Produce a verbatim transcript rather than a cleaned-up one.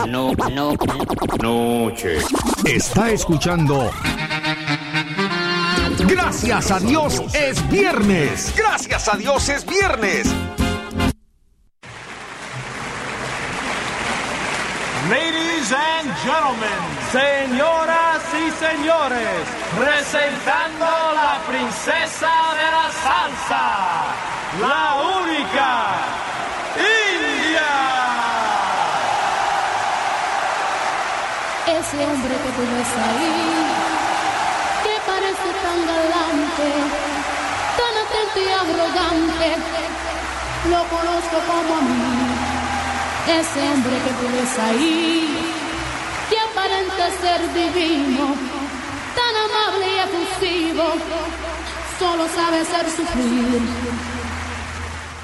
No, no, Noche. Está escuchando. Gracias a Dios es viernes. Gracias a Dios es viernes. Ladies and gentlemen, señoras y señores, presentando la princesa de la salsa, la única India. Ese hombre que tú ves ahí, que parece tan galante, tan atento y arrogante, lo conozco como a mí. Ese hombre que tú ves ahí, que aparenta ser divino, tan amable y efusivo, solo sabe hacer sufrir